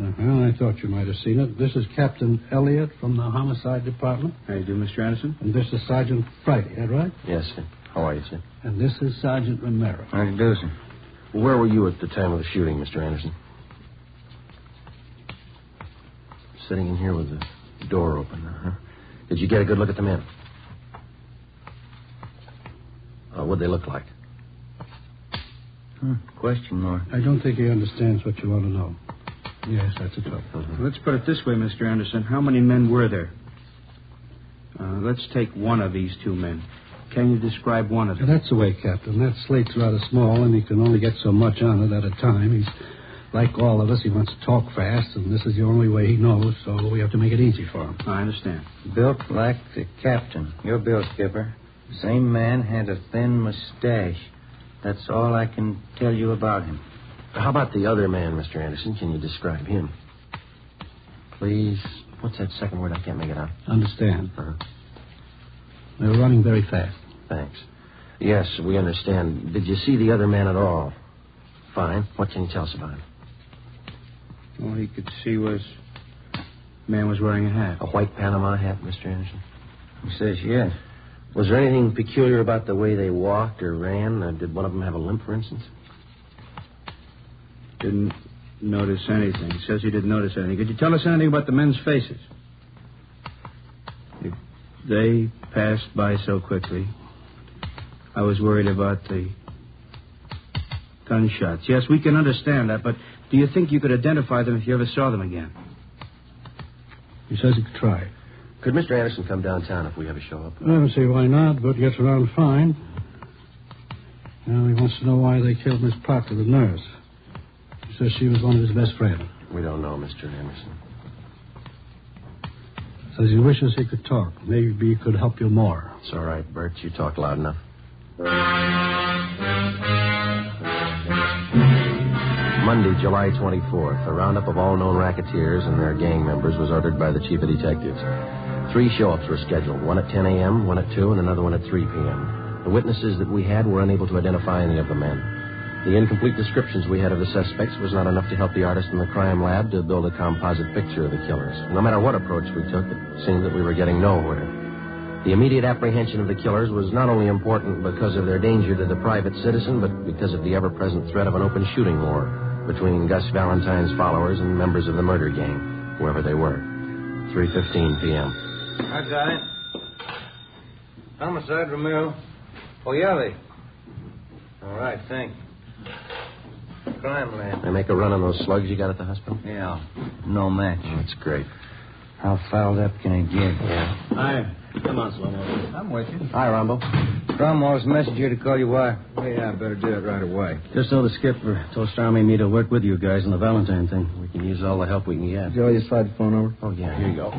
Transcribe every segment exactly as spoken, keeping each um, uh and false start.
Uh-huh, I thought you might have seen it. This is Captain Elliott from the Homicide Department. How you do, Mister Anderson? And this is Sergeant Friday, is that right? Yes, sir. How are you, sir? And this is Sergeant Romero. How do you do, sir? Where were you at the time of the shooting, Mister Anderson? Sitting in here with the door open, uh-huh. Did you get a good look at the men? Uh, what'd they look like? Hmm, question mark. I don't think he understands what you want to know. Yes, that's a trouble. Mm-hmm. Let's put it this way, Mister Anderson. How many men were there? Uh, let's take one of these two men. Can you describe one of them? That's the way, Captain. That slate's rather small, and he can only get so much on it at a time. He's like all of us. He wants to talk fast, and this is the only way he knows, so we have to make it easy for him. I understand. Built like the captain. You're Bill, Skipper. Same man had a thin mustache. That's all I can tell you about him. How about the other man, Mister Anderson? Can you describe him? Please. What's that second word? I can't make it out. Understand. Uh-huh. They were running very fast. Thanks. Yes, we understand. Did you see the other man at all? Fine. What can you tell us about him? All he could see was the man was wearing a hat. A white Panama hat, Mister Anderson? He says yes. Was there anything peculiar about the way they walked or ran? Or did one of them have a limp, for instance? Didn't notice anything. He says he didn't notice anything. Could you tell us anything about the men's faces? If they passed by so quickly, I was worried about the gunshots. Yes, we can understand that, but do you think you could identify them if you ever saw them again? He says he could try. Could Mister Anderson come downtown if we ever show up? I don't see why not, but gets around fine. Well, he wants to know why they killed Miss Parker, the nurse. He says she was one of his best friends. We don't know, Mister Anderson. Says he wishes he could talk. Maybe he could help you more. It's all right, Bert. You talk loud enough. Monday, July twenty-fourth, a roundup of all known racketeers and their gang members was ordered by the chief of detectives. Three show-ups were scheduled, one at ten a.m., one at two, and another one at three p.m. The witnesses that we had were unable to identify any of the men. The incomplete descriptions we had of the suspects was not enough to help the artist in the crime lab to build a composite picture of the killers. No matter what approach we took, it seemed that we were getting nowhere. The immediate apprehension of the killers was not only important because of their danger to the private citizen, but because of the ever-present threat of an open shooting war between Gus Valentine's followers and members of the murder gang, whoever they were. three fifteen p.m. I got it. Homicide, Romero. Oyale. All right, thanks. Crime lab. They make a run on those slugs you got at the hospital? Yeah. No match. Oh, that's great. How fouled up can it get? Yeah. Hi. Come on, Slomo. I'm with you. Hi, Rambo. Cromwell's message here to call you why. Well, yeah, I better do it right away. Just so the skipper told Starmy and me to work with you guys on the Valentine thing. We can use all the help we can get. Joe, you slide the phone over? Oh, yeah, here you go.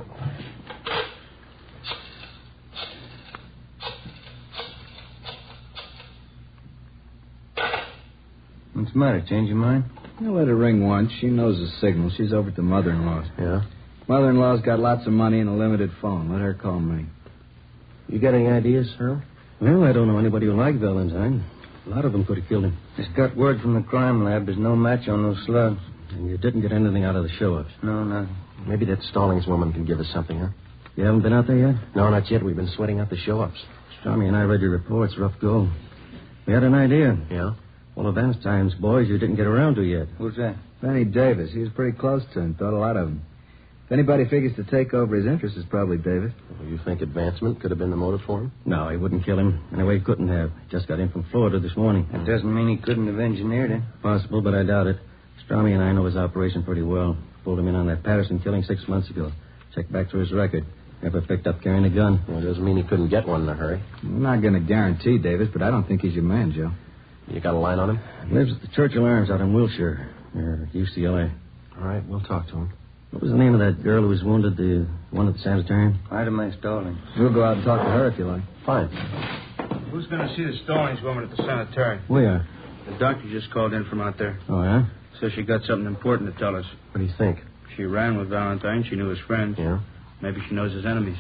What's the matter? Change your mind? You let her ring once. She knows the signal. She's over at the mother-in-law's. Yeah? Mother-in-law's got lots of money and a limited phone. Let her call me. You got any ideas, Earl? Well, I don't know anybody who liked Valentine. A lot of them could have killed him. Just got word from the crime lab. There's no match on those slugs. And you didn't get anything out of the show-ups. No, nothing. Maybe that Stallings woman can give us something, huh? You haven't been out there yet? No, not yet. We've been sweating out the show-ups. Stormy and I read your reports. Rough go. We had an idea. Yeah? One of Valentine's boys you didn't get around to yet. Who's that? Benny Davis. He was pretty close to him. Thought a lot of him. If anybody figures to take over his interest, it's probably Davis. Well, you think advancement could have been the motive for him? No, he wouldn't kill him. Anyway, he couldn't have. Just got in from Florida this morning. That doesn't mean he couldn't have engineered it. Possible, but I doubt it. Stormy and I know his operation pretty well. Pulled him in on that Patterson killing six months ago. Checked back through his record. Never picked up carrying a gun. Well, it doesn't mean he couldn't get one in a hurry. I'm not going to guarantee Davis, but I don't think he's your man, Joe. You got a line on him? Lives at the Churchill Arms out in Wilshire, near U C L A. All right, we'll talk to him. What was the name of that girl who was wounded, the one at the sanitarium? Ida Mae Stallings. We'll go out and talk to her if you like. Fine. Who's going to see the Stallings woman at the sanitarium? We are. The doctor just called in from out there. Oh, yeah? Says she got something important to tell us. What do you think? She ran with Valentine. She knew his friends. Yeah? Maybe she knows his enemies.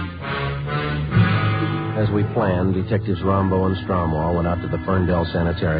As we planned, Detectives Rombo and Stromwall went out to the Ferndale Sanitarium.